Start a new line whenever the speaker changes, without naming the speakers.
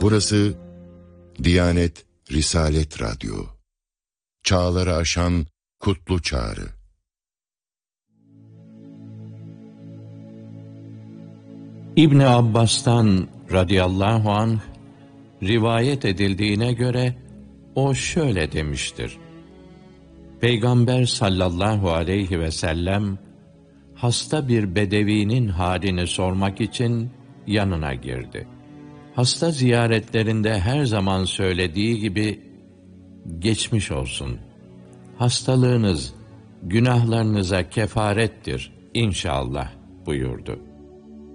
Burası Diyanet Risalet Radyo. Çağları aşan kutlu çağrı.
İbn Abbas'tan radıyallahu anh rivayet edildiğine göre o şöyle demiştir: Peygamber sallallahu aleyhi ve sellem hasta bir bedevinin halini sormak için yanına girdi. Hasta ziyaretlerinde her zaman söylediği gibi geçmiş olsun, hastalığınız günahlarınıza kefarettir inşallah buyurdu.